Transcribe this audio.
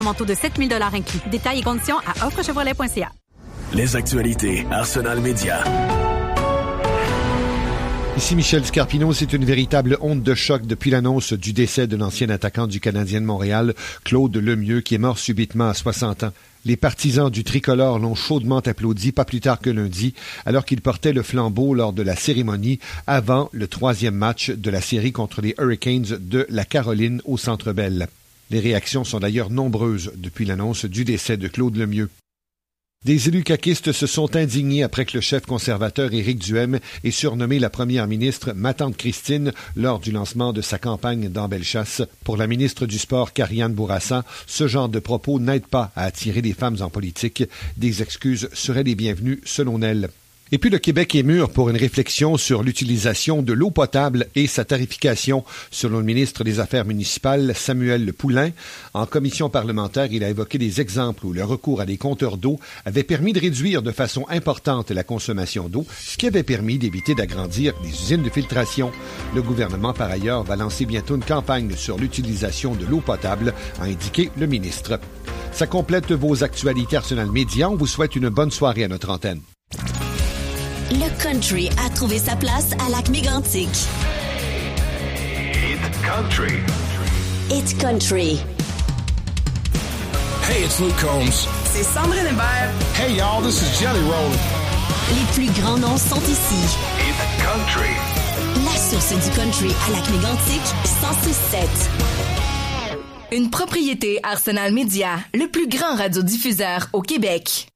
Manteau de 7 000 $ inclus. Détails et conditions à offrechevrolet.ca. Les actualités Arsenal Média. Ici Michel Scarpino, c'est une véritable onde de choc depuis l'annonce du décès de l'ancien attaquant du Canadien de Montréal, Claude Lemieux, qui est mort subitement à 60 ans. Les partisans du tricolore l'ont chaudement applaudi pas plus tard que lundi, alors qu'il portait le flambeau lors de la cérémonie avant le 3e match de la série contre les Hurricanes de la Caroline au Centre Bell. Les réactions sont d'ailleurs nombreuses depuis l'annonce du décès de Claude Lemieux. Des élus caquistes se sont indignés après que le chef conservateur Éric Duhaime ait surnommé la première ministre ma tante Christine lors du lancement de sa campagne dans Bellechasse. Pour la ministre du Sport, Karianne Bourassa, ce genre de propos n'aide pas à attirer les femmes en politique. Des excuses seraient les bienvenues, selon elle. Et puis le Québec est mûr pour une réflexion sur l'utilisation de l'eau potable et sa tarification. Selon le ministre des Affaires municipales, Samuel Poulin, en commission parlementaire, il a évoqué des exemples où le recours à des compteurs d'eau avait permis de réduire de façon importante la consommation d'eau, ce qui avait permis d'éviter d'agrandir les usines de filtration. Le gouvernement, par ailleurs, va lancer bientôt une campagne sur l'utilisation de l'eau potable, a indiqué le ministre. Ça complète vos actualités Arsenal Média. On vous souhaite une bonne soirée à notre antenne. Le country a trouvé sa place à Lac-Mégantic. It's country. It's country. Hey, it's Luke Combs. C'est Sandrine Hébert. Hey, y'all, this is Jelly Roll. Les plus grands noms sont ici. It's country. La source du country à Lac-Mégantic, 106.7. Une propriété Arsenal Média, le plus grand radiodiffuseur au Québec.